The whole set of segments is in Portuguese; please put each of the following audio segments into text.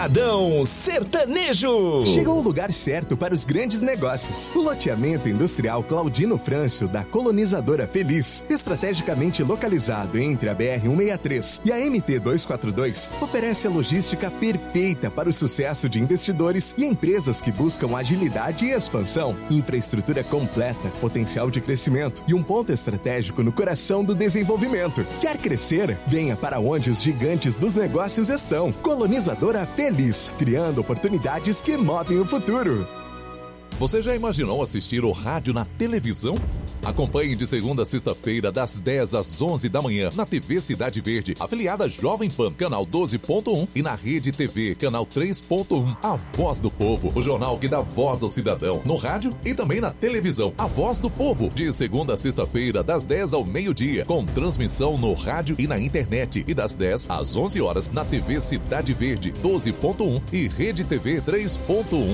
Adão Sertanejo. Chegou o lugar certo para os grandes negócios. O loteamento industrial Claudino Frâncio da Colonizadora Feliz, estrategicamente localizado entre a BR-163 e a MT-242, oferece a logística perfeita para o sucesso de investidores e empresas que buscam agilidade e expansão, infraestrutura completa, potencial de crescimento e um ponto estratégico no coração do desenvolvimento. Quer crescer? Venha para onde os gigantes dos negócios estão. Colonizadora Feliz, criando oportunidades que movem o futuro. Você já imaginou assistir o rádio na televisão? Acompanhe de segunda a sexta-feira, das 10 às 11 da manhã, na TV Cidade Verde, afiliada Jovem Pan, canal 12.1 e na Rede TV, canal 3.1. A Voz do Povo, o jornal que dá voz ao cidadão, no rádio e também na televisão. A Voz do Povo, de segunda a sexta-feira, das 10 ao meio-dia, com transmissão no rádio e na internet, e das 10 às 11 horas, na TV Cidade Verde, 12.1 e Rede TV 3.1.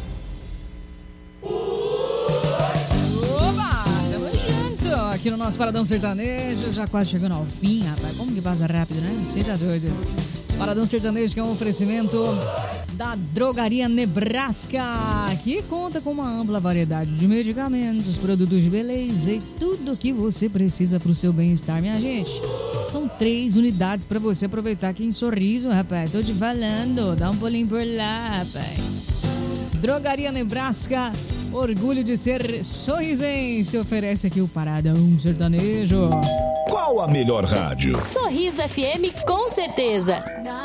Aqui no nosso Paradão Sertanejo, já quase chegando ao fim, rapaz. Como que passa rápido, né? Você tá doido. Paradão Sertanejo, que é um oferecimento da Drogaria Nebraska, que conta com uma ampla variedade de medicamentos, produtos de beleza e tudo que você precisa pro seu bem-estar, minha gente. São 3 unidades pra você aproveitar aqui em Sorriso, rapaz. Tô te falando, dá um pulinho por lá, rapaz. Drogaria Nebraska, orgulho de ser sorrisense, oferece aqui o Paradão Sertanejo. Qual a melhor rádio? Sorriso FM, com certeza.